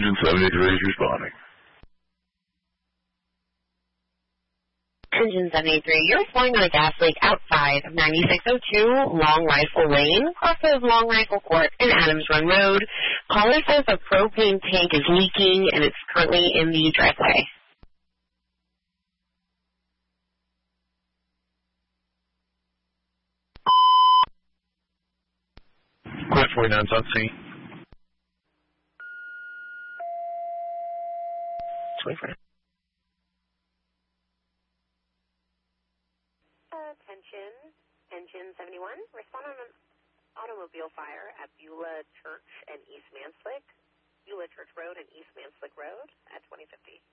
Engine 73 is responding. Engine 73, you're flying on a gas leak outside of 9602 Long Rifle Lane, off of Long Rifle Court and Adams Run Road. Caller says a propane tank is leaking and it's currently in the driveway. Quit 49 on C. 24. Attention, Engine 71, respond on an automobile fire at Beulah Church and East Manslick, Beulah Church Road and East Manslick Road at 2050.